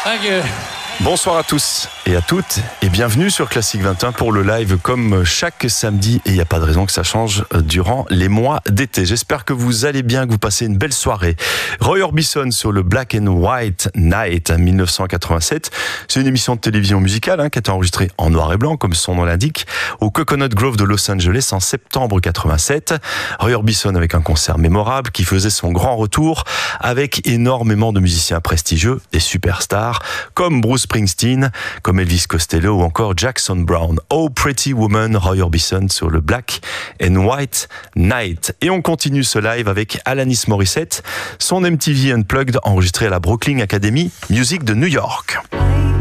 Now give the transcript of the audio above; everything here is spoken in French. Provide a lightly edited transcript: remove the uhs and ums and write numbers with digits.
Thank you. Bonsoir à tous et à toutes et bienvenue sur Classique 21 pour le live comme chaque samedi, et il n'y a pas de raison que ça change durant les mois d'été. J'espère que vous allez bien, que vous passez une belle soirée. Roy Orbison sur le Black and White Night 1987. C'est une émission de télévision musicale qui a été enregistrée en noir et blanc comme son nom l'indique au Coconut Grove de Los Angeles en septembre 87. Roy Orbison avec un concert mémorable qui faisait son grand retour avec énormément de musiciens prestigieux, des superstars comme Bruce Springsteen, comme Elvis Costello ou encore Jackson Browne. Oh Pretty Woman, Roy Orbison sur le Black and White Night. Et on continue ce live avec Alanis Morissette, son MTV Unplugged enregistré à la Brooklyn Academy Music de New York.